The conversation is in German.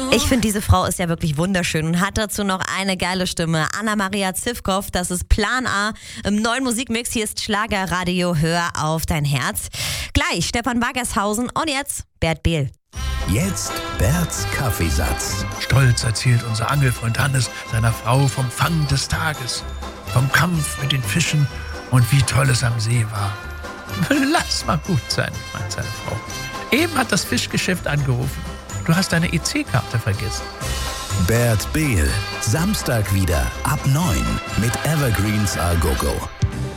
Ich finde, diese Frau ist ja wirklich wunderschön und hat dazu noch eine geile Stimme. Anna-Maria Zivkow, das ist Plan A im neuen Musikmix. Hier ist Schlagerradio, hör auf dein Herz. Gleich Stefan Wagershausen und jetzt Bert Behl. Jetzt Berts Kaffeesatz. Stolz erzählt unser Angelfreund Hannes seiner Frau vom Fang des Tages, vom Kampf mit den Fischen und wie toll es am See war. Lass mal gut sein, meint seine Frau. Eben hat das Fischgeschäft angerufen. Du hast deine EC-Karte vergessen. Bert Behl, Samstag wieder ab 9 mit Evergreens A Go Go.